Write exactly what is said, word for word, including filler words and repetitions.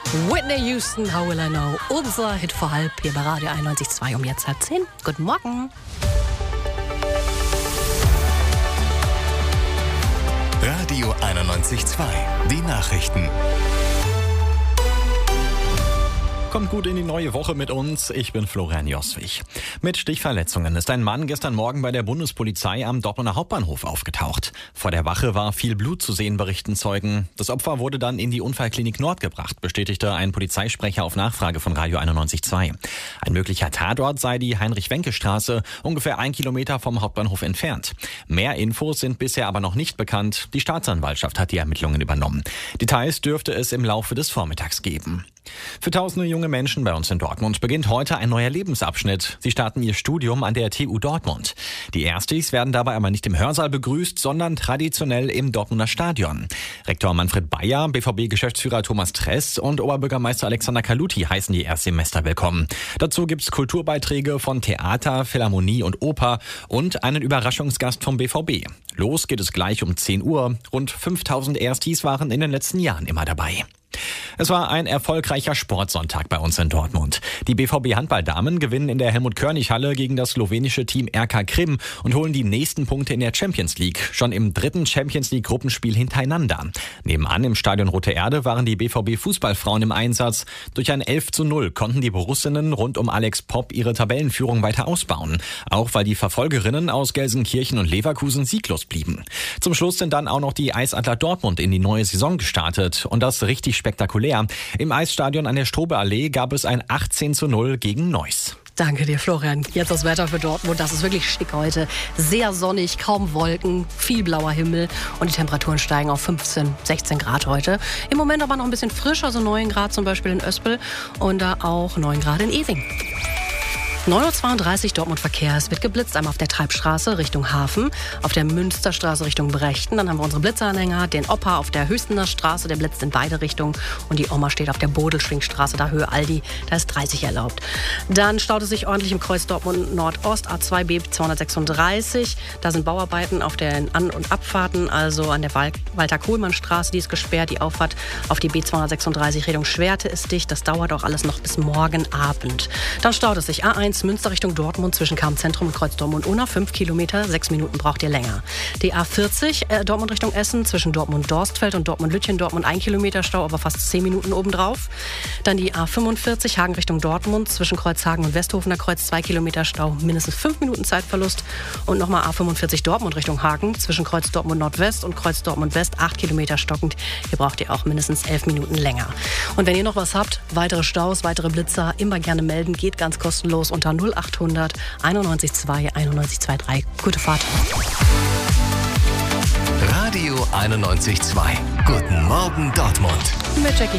Whitney Houston, How Will I Know? Unser Hit vor halb hier bei Radio einundneunzig Komma zwei um jetzt halb zehn. Guten Morgen. Radio einundneunzig Komma zwei. Die Nachrichten. Kommt gut in die neue Woche mit uns. Ich bin Florian Joswig. Mit Stichverletzungen ist ein Mann gestern Morgen bei der Bundespolizei am Dortmunder Hauptbahnhof aufgetaucht. Vor der Wache war viel Blut zu sehen, berichten Zeugen. Das Opfer wurde dann in die Unfallklinik Nord gebracht, bestätigte ein Polizeisprecher auf Nachfrage von Radio einundneunzig Komma zwei. Ein möglicher Tatort sei die Heinrich-Wenke-Straße, ungefähr ein Kilometer vom Hauptbahnhof entfernt. Mehr Infos sind bisher aber noch nicht bekannt. Die Staatsanwaltschaft hat die Ermittlungen übernommen. Details dürfte es im Laufe des Vormittags geben. Für tausende junge Menschen bei uns in Dortmund beginnt heute ein neuer Lebensabschnitt. Sie starten ihr Studium an der T U Dortmund. Die Erstis werden dabei aber nicht im Hörsaal begrüßt, sondern traditionell im Dortmunder Stadion. Rektor Manfred Bayer, B V B-Geschäftsführer Thomas Tress und Oberbürgermeister Alexander Kaluti heißen die Erstsemester willkommen. Dazu gibt's Kulturbeiträge von Theater, Philharmonie und Oper und einen Überraschungsgast vom B V B. Los geht es gleich um zehn Uhr. Rund fünftausend Erstis waren in den letzten Jahren immer dabei. Es war ein erfolgreicher Sportsonntag bei uns in Dortmund. Die B V B-Handballdamen gewinnen in der Helmut-Körnig-Halle gegen das slowenische Team R K Krim und holen die nächsten Punkte in der Champions League, schon im dritten Champions-League-Gruppenspiel hintereinander. Nebenan im Stadion Rote Erde waren die B V B-Fußballfrauen im Einsatz. Durch ein elf zu null konnten die Borussinnen rund um Alex Popp ihre Tabellenführung weiter ausbauen. Auch weil die Verfolgerinnen aus Gelsenkirchen und Leverkusen sieglos blieben. Zum Schluss sind dann auch noch die Eisadler Dortmund in die neue Saison gestartet und das richtig spektakulär. Im Eisstadion an der Strobeallee gab es ein achtzehn zu null gegen Neuss. Danke dir, Florian. Jetzt das Wetter für Dortmund. Das ist wirklich schick heute. Sehr sonnig, kaum Wolken, viel blauer Himmel und die Temperaturen steigen auf fünfzehn, sechzehn Grad heute. Im Moment aber noch ein bisschen frisch, also neun Grad zum Beispiel in Öspel und da auch neun Grad in Ewing. neun Uhr zweiunddreißig Dortmund Verkehr. Es wird geblitzt, einmal auf der Treibstraße Richtung Hafen, auf der Münsterstraße Richtung Brechten. Dann haben wir unsere Blitzeranhänger, den Opa auf der Höchstener Straße, der blitzt in beide Richtungen. Und die Oma steht auf der Bodelschwingstraße, da Höhe Aldi, da ist dreißig erlaubt. Dann staut es sich ordentlich im Kreuz Dortmund Nordost, A zwei B zweihundertsechsunddreißig. Da sind Bauarbeiten auf den An- und Abfahrten, also an der Walter-Kohlmann-Straße, die ist gesperrt. Die Auffahrt auf die B zweihundertsechsunddreißig Richtung Schwerte ist dicht. Das dauert auch alles noch bis morgen Abend. Dann staut es sich A eins Münster Richtung Dortmund zwischen Kamm-Zentrum und Kreuz Dortmund-Unna. fünf Kilometer, sechs Minuten braucht ihr länger. Die A vierzig äh, Dortmund Richtung Essen zwischen Dortmund-Dorstfeld und Dortmund-Lütchen. Dortmund ein Kilometer Stau, aber fast zehn Minuten obendrauf. Dann die A fünfundvierzig Hagen Richtung Dortmund zwischen Kreuzhagen und Westhofener Kreuz. zwei Kilometer Stau, mindestens fünf Minuten Zeitverlust. Und nochmal A fünfundvierzig Dortmund Richtung Hagen zwischen Kreuz Dortmund Nordwest und Kreuz Dortmund West. acht Kilometer stockend. Hier braucht ihr auch mindestens elf Minuten länger. Und wenn ihr noch was habt, weitere Staus, weitere Blitzer, immer gerne melden. Geht ganz kostenlos unter null achthundert einundneunzig Komma zwei einundneunzig Komma drei. Gute Fahrt. Radio einundneunzig Komma zwei. Guten Morgen Dortmund. Mit Jackie